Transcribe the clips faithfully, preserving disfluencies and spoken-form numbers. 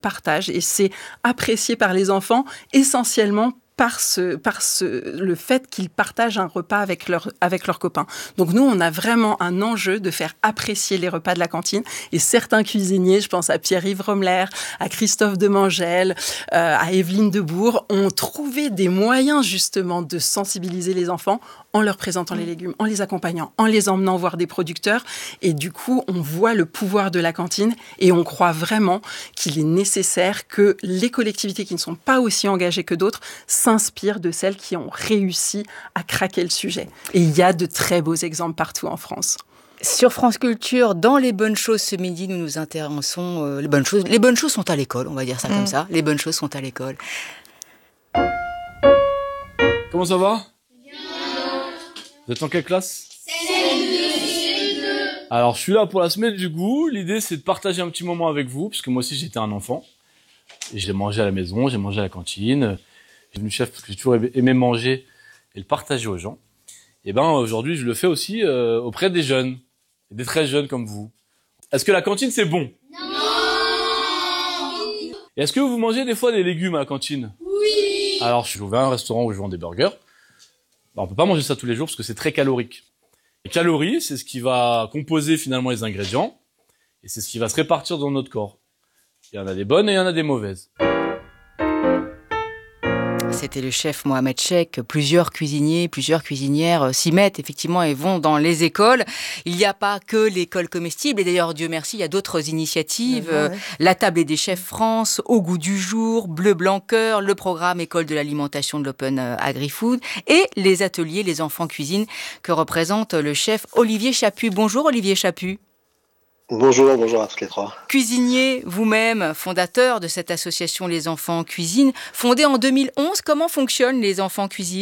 partage et c'est apprécié par les enfants essentiellement par, ce, par ce, le fait qu'ils partagent un repas avec, leur, avec leurs copains. Donc nous, on a vraiment un enjeu de faire apprécier les repas de la cantine et certains cuisiniers, je pense à Pierre-Yves Rommler, à Christophe Demangel, euh, à Evelyne Debourg, ont trouvé des moyens justement de sensibiliser les enfants en leur présentant les légumes, en les accompagnant, en les emmenant voir des producteurs. Et du coup, on voit le pouvoir de la cantine et on croit vraiment qu'il est nécessaire que les collectivités qui ne sont pas aussi engagées que d'autres s'inspirent de celles qui ont réussi à craquer le sujet. Et il y a de très beaux exemples partout en France. Sur France Culture, dans Les Bonnes Choses ce midi, nous nous intéressons... Euh, les, bonnes choses, les bonnes choses sont à l'école, on va dire ça mmh. comme ça. Les bonnes choses sont à l'école. Comment ça va ? Vous êtes en quelle classe ? C deux. Alors, je suis là pour la semaine du goût. L'idée, c'est de partager un petit moment avec vous, parce que moi aussi, j'étais un enfant. Et j'ai mangé à la maison, j'ai mangé à la cantine. J'ai devenu chef parce que j'ai toujours aimé manger et le partager aux gens. Et ben, aujourd'hui, je le fais aussi euh, auprès des jeunes, et des très jeunes comme vous. Est-ce que la cantine, c'est bon ? Non. Et est-ce que vous mangez des fois des légumes à la cantine ? Oui. Alors, je vais à un restaurant où je vends des burgers. Ben, on peut pas manger ça tous les jours parce que c'est très calorique. Les calories, c'est ce qui va composer finalement les ingrédients et c'est ce qui va se répartir dans notre corps. Il y en a des bonnes et il y en a des mauvaises. C'était le chef Mohamed Cheikh. Plusieurs cuisiniers, plusieurs cuisinières s'y mettent effectivement et vont dans les écoles. Il n'y a pas que l'école comestible. Et d'ailleurs, Dieu merci, il y a d'autres initiatives. Ouais, ouais. La table des chefs France, Au goût du jour, Bleu Blanc Cœur, le programme École de l'alimentation de l'Open Agri-Food et les ateliers Les enfants cuisine que représente le chef Olivier Chaput. Bonjour Olivier Chaput. Bonjour, bonjour à toutes les trois. Cuisinier, vous-même, fondateur de cette association Les Enfants Cuisine, fondée en deux mille onze, comment fonctionnent Les Enfants Cuisine ?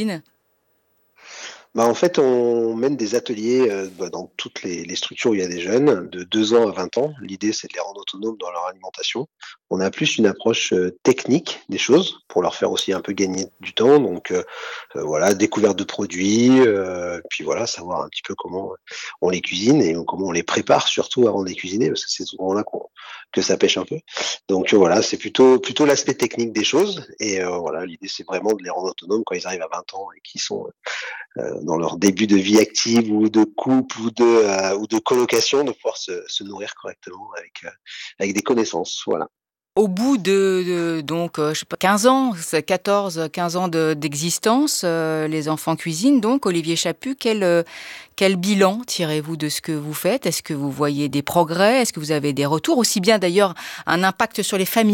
Bah en fait, on mène des ateliers euh, bah, dans toutes les, les structures où il y a des jeunes, de deux ans à vingt ans. L'idée, c'est de les rendre autonomes dans leur alimentation. On a plus une approche euh, technique des choses, pour leur faire aussi un peu gagner du temps. Donc euh, euh, voilà, découverte de produits, euh, puis voilà, savoir un petit peu comment on les cuisine et comment on les prépare, surtout avant de les cuisiner, parce que c'est souvent là qu'on, que ça pêche un peu. Donc euh, voilà, c'est plutôt plutôt l'aspect technique des choses. Et euh, voilà, l'idée, c'est vraiment de les rendre autonomes quand ils arrivent à vingt ans et qu'ils sont euh, dans leur début de vie active ou de couple ou de euh, ou de colocation, de pouvoir se, se nourrir correctement avec euh, avec des connaissances. Voilà. Au bout de, de donc euh, je sais pas quinze ans, quatorze, quinze ans de, d'existence, euh, Les Enfants Cuisine, donc Olivier Chaput, quel euh, quel bilan tirez-vous de ce que vous faites ? Est-ce que vous voyez des progrès ? Est-ce que vous avez des retours ? Aussi bien d'ailleurs un impact sur les familles ?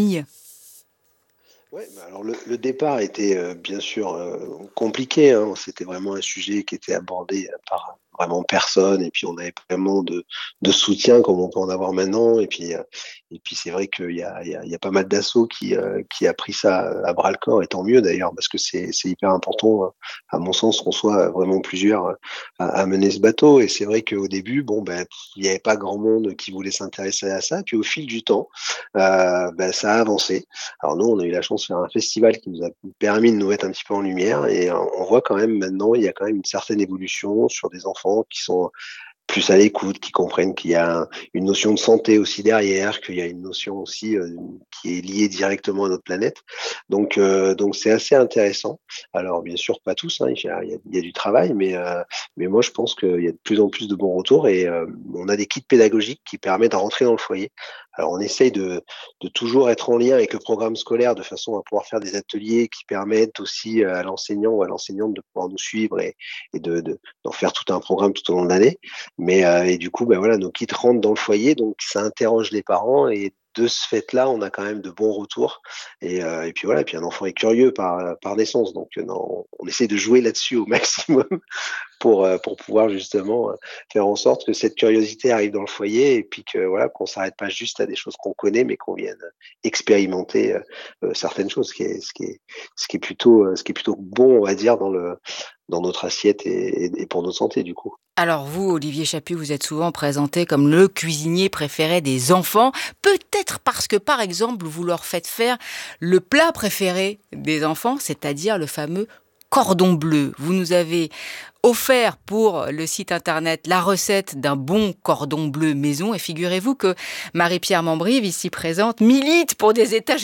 Ouais, bah alors le, le départ était euh, bien sûr euh, compliqué, hein. C'était vraiment un sujet qui était abordé par vraiment personne, et puis on avait vraiment de, de soutien comme on peut en avoir maintenant, et puis euh, et puis c'est vrai qu'il y a, il y a, il y a pas mal d'assauts qui euh, qui a pris ça à bras le corps, et tant mieux d'ailleurs, parce que c'est c'est hyper important à mon sens qu'on soit vraiment plusieurs à, à mener ce bateau. Et c'est vrai qu'au début, bon ben il n'y avait pas grand monde qui voulait s'intéresser à ça, puis au fil du temps, euh, ben ça a avancé. Alors nous, on a eu la chance de faire un festival qui nous a permis de nous mettre un petit peu en lumière, et on voit quand même maintenant, il y a quand même une certaine évolution sur des enfants qui sont plus à l'écoute, qui comprennent qu'il y a une notion de santé aussi derrière, qu'il y a une notion aussi euh, qui est liée directement à notre planète. Donc, euh, donc c'est assez intéressant. Alors, bien sûr, pas tous, hein, il y a, il y a, il y a du travail, mais, euh, mais moi, je pense qu'il y a de plus en plus de bons retours, et euh, on a des kits pédagogiques qui permettent de rentrer dans le foyer. Alors, on essaye de, de toujours être en lien avec le programme scolaire de façon à pouvoir faire des ateliers qui permettent aussi à l'enseignant ou à l'enseignante de pouvoir nous suivre et, et de, de, d'en faire tout un programme tout au long de l'année. Mais euh, et du coup, ben voilà, nos kits rentrent dans le foyer, donc ça interroge les parents, et de ce fait-là, on a quand même de bons retours. Et, euh, et puis voilà, et puis un enfant est curieux par par naissance, donc euh, non, on essaie de jouer là-dessus au maximum pour euh, pour pouvoir justement euh, faire en sorte que cette curiosité arrive dans le foyer, et puis que voilà, qu'on s'arrête pas juste à des choses qu'on connaît, mais qu'on vienne expérimenter euh, euh, certaines choses, ce qui est ce qui est ce qui est plutôt euh, ce qui est plutôt bon, on va dire, dans le dans notre assiette et, et pour notre santé, du coup. Alors vous, Olivier Chaput, vous êtes souvent présenté comme le cuisinier préféré des enfants, peut-être parce que, par exemple, vous leur faites faire le plat préféré des enfants, c'est-à-dire le fameux cordon bleu. Vous nous avez offert pour le site internet la recette d'un bon cordon bleu maison, et figurez-vous que Marie-Pierre Mambrive, ici présente, milite pour des étagères